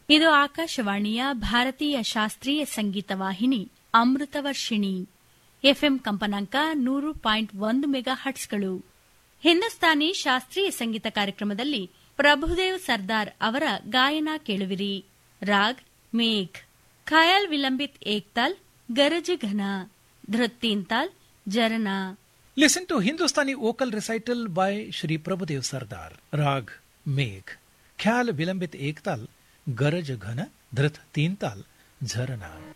ಇದು ಆಕಾಶವಾಣಿಯ ಭಾರತೀಯ ಶಾಸ್ತ್ರೀಯ ಸಂಗೀತ ವಾಹಿನಿ ಅಮೃತವರ್ಷಿಣಿ. ಎಫ್ಎಂ ಕಂಪನಾಂಕ 100.1 ಮೆಗಾ ಹರ್ಟ್ಸ್ಗಳು. ಹಿಂದೂಸ್ತಾನಿ ಶಾಸ್ತ್ರೀಯ ಸಂಗೀತ ಕಾರ್ಯಕ್ರಮದಲ್ಲಿ ಪ್ರಭುದೇವ್ ಸರ್ದಾರ್ ಅವರ ಗಾಯನ ಕೇಳುವಿರಿ. ರಾಗ್ ಮೇಘ್, ಖಯಾಲ್ ವಿಲಂಬಿತ್ ಏಕ್ತಾಲ್, ಗರಜ್ ಘನ, ಧೃತ್ ತೀನ್ ತಾಲ್, ಜರನಾ. Listen to Hindustani vocal recital by Shri Prabhudev Sardar. Rag Megh, Khyal Vilambit Ektal, Garaj Ghana, Dhrit Teen Tal, Jharana.